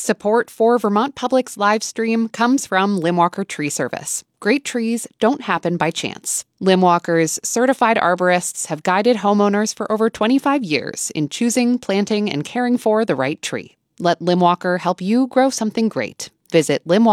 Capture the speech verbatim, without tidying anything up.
Support for Vermont Public's live stream comes from Limwalker Tree Service. Great trees don't happen by chance. Limwalker's certified arborists have guided homeowners for over twenty-five years in choosing, planting, and caring for the right tree. Let Limwalker help you grow something great. Visit limwalker